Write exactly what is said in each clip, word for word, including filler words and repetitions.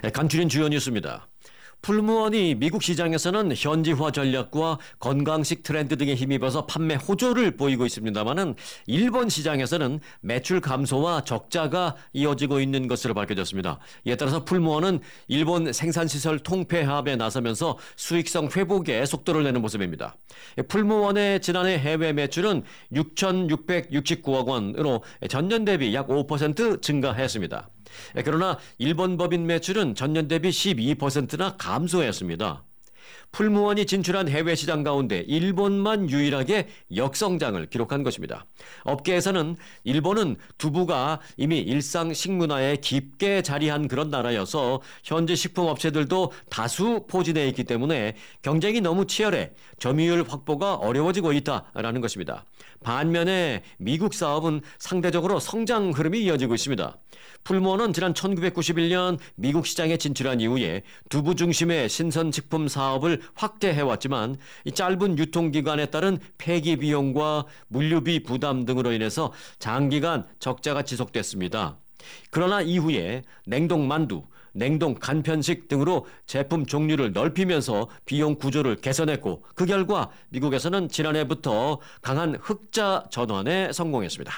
간추린 주요 뉴스입니다. 풀무원이 미국 시장에서는 현지화 전략과 건강식 트렌드 등에 힘입어서 판매 호조를 보이고 있습니다만은 일본 시장에서는 매출 감소와 적자가 이어지고 있는 것으로 밝혀졌습니다. 이에 따라서 풀무원은 일본 생산시설 통폐합에 나서면서 수익성 회복에 속도를 내는 모습입니다. 풀무원의 지난해 해외 매출은 육천육백육십구억 원으로 전년 대비 약 오 퍼센트 증가했습니다. 그러나 일본 법인 매출은 전년 대비 십이 퍼센트나 감소했습니다. 풀무원이 진출한 해외 시장 가운데 일본만 유일하게 역성장을 기록한 것입니다. 업계에서는 일본은 두부가 이미 일상 식문화에 깊게 자리한 그런 나라여서 현지 식품업체들도 다수 포진해 있기 때문에 경쟁이 너무 치열해 점유율 확보가 어려워지고 있다라는 것입니다. 반면에 미국 사업은 상대적으로 성장 흐름이 이어지고 있습니다. 풀무원은 지난 천구백구십일 년 미국 시장에 진출한 이후에 두부 중심의 신선식품 사업을 확대해왔지만 이 짧은 유통기간에 따른 폐기 비용과 물류비 부담 등으로 인해서 장기간 적자가 지속됐습니다. 그러나 이후에 냉동 만두, 냉동 간편식 등으로 제품 종류를 넓히면서 비용 구조를 개선했고 그 결과 미국에서는 지난해부터 강한 흑자 전환에 성공했습니다.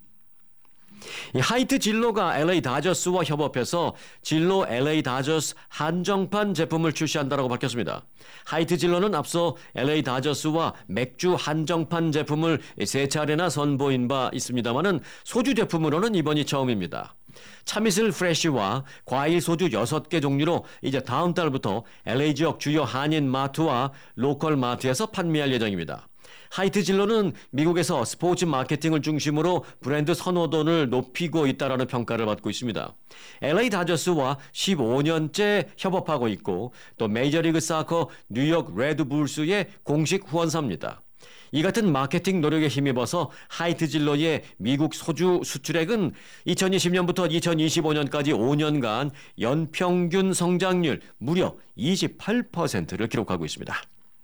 이 하이트 진로가 엘에이 다저스와 협업해서 진로 엘에이 다저스 한정판 제품을 출시한다고 밝혔습니다. 하이트 진로는 앞서 엘에이 다저스와 맥주 한정판 제품을 세 차례나 선보인 바 있습니다만은 소주 제품으로는 이번이 처음입니다. 참이슬 프레쉬와 과일 소주 여섯 개 종류로 이제 다음 달부터 엘에이 지역 주요 한인 마트와 로컬 마트에서 판매할 예정입니다. 하이트 진로는 미국에서 스포츠 마케팅을 중심으로 브랜드 선호도를 높이고 있다는 평가를 받고 있습니다. 엘에이 다저스와 십오 년째 협업하고 있고 또 메이저리그 사커 뉴욕 레드불스의 공식 후원사입니다. 이 같은 마케팅 노력에 힘입어서 하이트 진로의 미국 소주 수출액은 이천이십 년부터 이천이십오 년까지 오 년간 연평균 성장률 무려 이십팔 퍼센트를 기록하고 있습니다.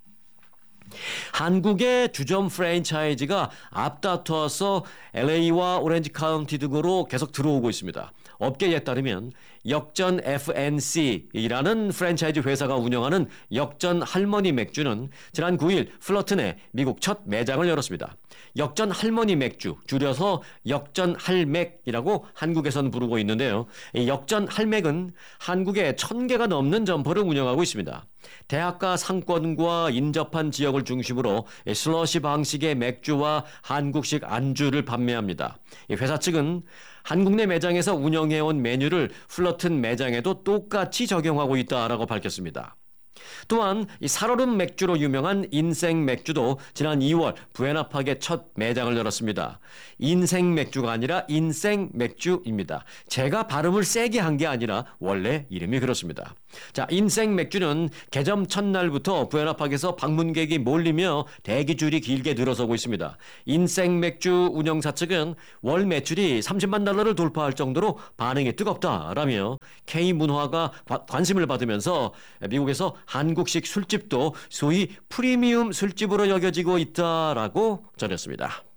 한국의 주점 프랜차이즈가 앞다퉈서 엘에이와 오렌지 카운티 등으로 계속 들어오고 있습니다. 업계에 따르면 역전 에프엔씨라는 프랜차이즈 회사가 운영하는 역전 할머니 맥주는 지난 구 일 플러튼에 미국 첫 매장을 열었습니다. 역전 할머니 맥주, 줄여서 역전 할맥이라고 한국에선 부르고 있는데요. 이 역전 할맥은 한국에 천 개가 넘는 점포를 운영하고 있습니다. 대학가 상권과 인접한 지역을 중심으로 슬러시 방식의 맥주와 한국식 안주를 판매합니다. 회사 측은 한국 내 매장에서 운영해온 메뉴를 플러튼 매장에도 똑같이 적용하고 있다라고 밝혔습니다. 또한 이 살얼음 맥주로 유명한 인생 맥주도 지난 이월 부에나팍에 첫 매장을 열었습니다. 인생 맥주가 아니라 인생 맥주입니다. 제가 발음을 세게 한 게 아니라 원래 이름이 그렇습니다. 자, 인생 맥주는 개점 첫날부터 부에나팍에서 방문객이 몰리며 대기줄이 길게 늘어서고 있습니다. 인생 맥주 운영사 측은 월 매출이 삼십만 달러를 돌파할 정도로 반응이 뜨겁다라며 K문화가 관심을 받으면서 미국에서 한국식 술집도 소위 프리미엄 술집으로 여겨지고 있다라고 전했습니다.